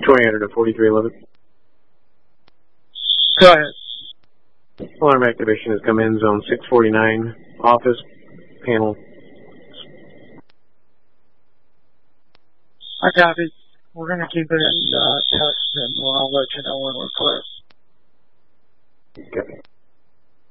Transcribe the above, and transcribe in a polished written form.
2000 to 4311. Go ahead. Alarm activation has come in, zone 649, office, panel. I copy. We're going to keep it in touch, and I'll let you know when we're clear. Okay.